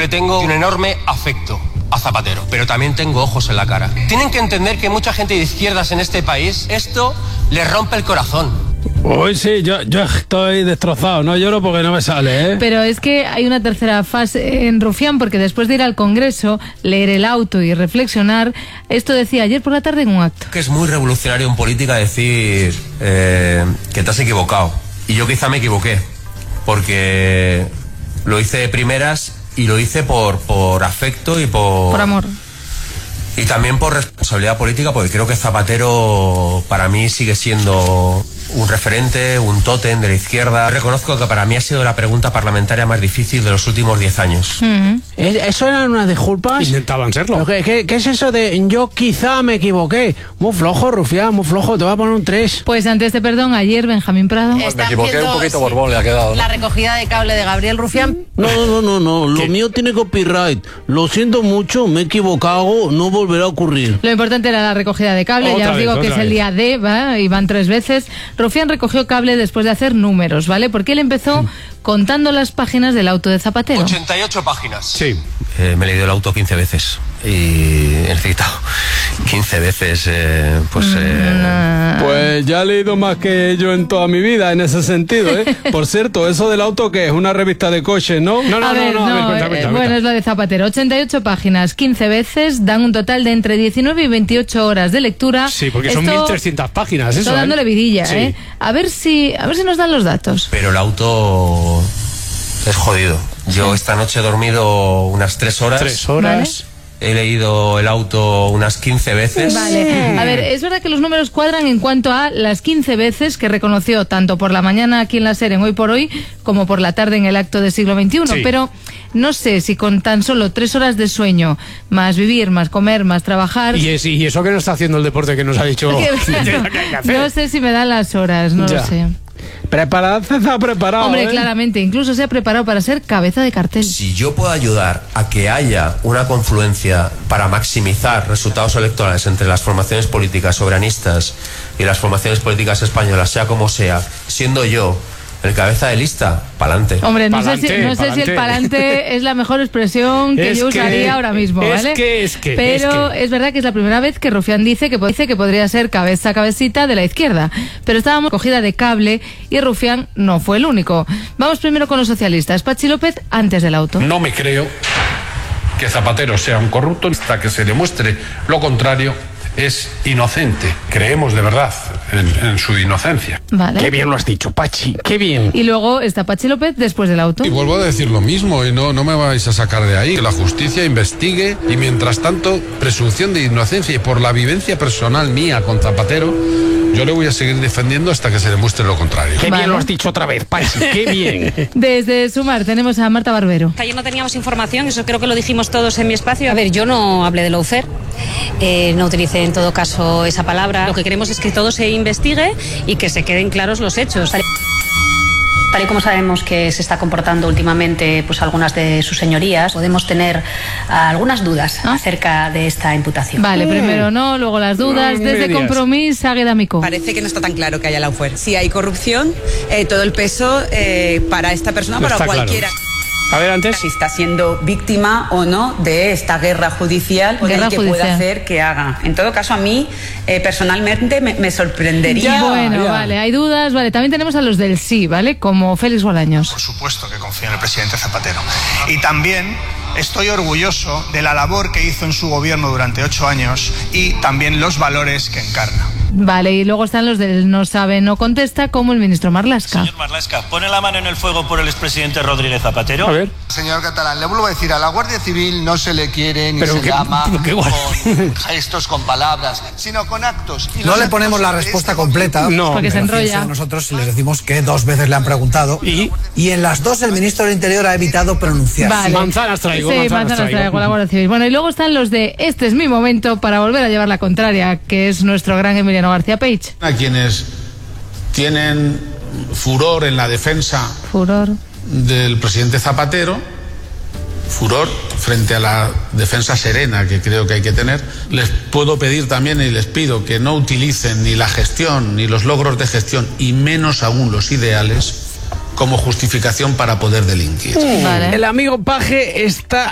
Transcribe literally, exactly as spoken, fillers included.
le tengo un enorme afecto a Zapatero, pero también tengo ojos en la cara. Tienen que entender que mucha gente de izquierdas en este país, esto les rompe el corazón. Uy, sí, yo, yo estoy destrozado, no lloro porque no me sale, ¿eh? Pero es que hay una tercera fase en Rufián, porque después de ir al Congreso, leer el auto y reflexionar, esto decía ayer por la tarde en un acto. Que es muy revolucionario en política decir eh, que te has equivocado. Y yo quizá me equivoqué, porque lo hice de primeras y lo hice por, por afecto y por... Por amor. Y también por responsabilidad política, porque creo que Zapatero para mí sigue siendo un referente, un tótem de la izquierda. Reconozco que para mí ha sido la pregunta parlamentaria más difícil de los últimos diez años. Mm-hmm. ¿Eso eran unas disculpas? Intentaban serlo. ¿Qué, qué, ¿Qué es eso de yo quizá me equivoqué? Muy flojo, Rufián, muy flojo, te voy a poner un tres. Pues ante este perdón, ayer Benjamín Prado... Me equivoqué un poquito, Borbón le ha quedado, ¿no? La recogida de cable de Gabriel Rufián. No, no, no, no, lo mío tiene copyright. Lo siento mucho, me he equivocado, no volverá a ocurrir. Lo importante era la recogida de cable, Otra ya os vez, digo que otra es el vez. día D, ¿va? Y van tres veces. Rufián recogió cable después de hacer números, ¿vale? Porque él empezó contando las páginas del auto de Zapatero. ochenta y ocho páginas. Sí. Eh, me he leído el auto quince veces y he necesitado quince veces, eh, pues... Eh... Pues ya he leído más que yo en toda mi vida en ese sentido, ¿eh? Por cierto, eso del auto que es una revista de coches, ¿no? No, no, a no, ver, no, a ver, no, cuenta, eh, cuenta, bueno, cuenta. es lo de Zapatero. ochenta y ocho páginas, quince veces, dan un total de entre diecinueve y veintiocho horas de lectura. Sí, porque son Esto- mil trescientas páginas, eso, Esto dándole ¿eh? vidilla, Sí. ¿eh? A ver si, a ver si nos dan los datos. Pero el auto es jodido. Yo esta noche he dormido unas tres horas. Tres horas. He leído el auto unas quince veces. Vale, a ver, es verdad que los números cuadran en cuanto a las quince veces que reconoció tanto por la mañana aquí en la SER en Hoy por Hoy como por la tarde en el acto de Siglo veintiuno, Sí. pero no sé si con tan solo tres horas de sueño, más vivir, más comer, más trabajar... Y, es, y eso que no está haciendo el deporte que nos ha dicho. que- que hay que hacer. no sé si me dan las horas, no Ya. lo sé. Prepararse está preparado, Hombre, ¿eh? claramente, incluso se ha preparado para ser cabeza de cartel. Si yo puedo ayudar a que haya una confluencia para maximizar resultados electorales entre las formaciones políticas soberanistas y las formaciones políticas españolas, sea como sea, siendo yo el cabeza de lista, pa'lante. Hombre, no, sé Pa'lante, si, no sé si el pa'lante. palante es la mejor expresión que Es yo que- usaría ahora mismo, es ¿vale? que, es que, Pero es que. es verdad que es la primera vez que Rufián dice que, dice que podría ser cabeza cabecita de la izquierda. Pero estábamos cogida de cable y Rufián no fue el único. Vamos primero con los socialistas. Pachi López antes del auto. No me creo que Zapatero sea un corrupto hasta que se demuestre lo contrario. Es inocente. Creemos de verdad en, en su inocencia. Vale. Qué bien lo has dicho, Pachi, qué bien. Y luego está Pachi López después del auto. Y vuelvo a decir lo mismo, y no, no me vais a sacar de ahí. Que la justicia investigue y mientras tanto, presunción de inocencia y por la vivencia personal mía con Zapatero, yo le voy a seguir defendiendo hasta que se demuestre lo contrario. Qué Vale. bien lo has dicho otra vez, Pachi, qué bien. Desde Sumar tenemos a Marta Barbero. Ayer no teníamos información, eso creo que lo dijimos todos en mi espacio. A ver, yo no hablé de lawfare, eh, no utilicé en todo caso esa palabra. Lo que queremos es que todo se investigue y que se queden claros los hechos. Tal Tal y como sabemos que se está comportando últimamente pues algunas de sus señorías, podemos tener ah, algunas dudas ¿Ah? acerca de esta imputación. Vale, primero no, luego las dudas. Mm, Desde medias. Compromís, Águeda Micó. Parece que no está tan claro que haya lawfare. Si hay corrupción, eh, todo el peso eh, para esta persona, No para está claro. cualquiera. A ver, antes. Si está siendo víctima o no de esta guerra judicial o Guerra del que judicial. pueda hacer que haga. En todo caso, a mí eh, personalmente me, me sorprendería. Bueno, ya. vale, hay dudas. Vale, también tenemos a los del sí, ¿vale? Como Félix Bolaños. Por supuesto que confío en el presidente Zapatero. Y también estoy orgulloso de la labor que hizo en su gobierno durante ocho años y también los valores que encarna. Vale, y luego están los del no sabe, no contesta, como el ministro Marlaska. Señor Marlaska, ¿pone la mano en el fuego por el expresidente Rodríguez Zapatero? A ver. Señor Catalán, le vuelvo a decir, a la Guardia Civil no se le quiere ni Pero se qué- llama pero qué guay. con gestos, con palabras, sino con actos. Y No los le actos ponemos la de respuesta este completa. No. Porque se pero enrolla. fíjense, nosotros les decimos que dos veces le han preguntado ¿Y? y en las dos el ministro del Interior ha evitado pronunciarse. Vale. Manzanas traigo, Sí, manzanas manzanas traigo. traigo, la Guardia Civil. Bueno, y luego están los de este es mi momento para volver a llevar la contraria, que es nuestro gran Emiliano García Peich. A quienes tienen furor en la defensa Furor. del presidente Zapatero, furor frente a la defensa serena que creo que hay que tener, les puedo pedir también y les pido que no utilicen ni la gestión ni los logros de gestión y menos aún los ideales como justificación para poder delinquir. Vale. El amigo Paje está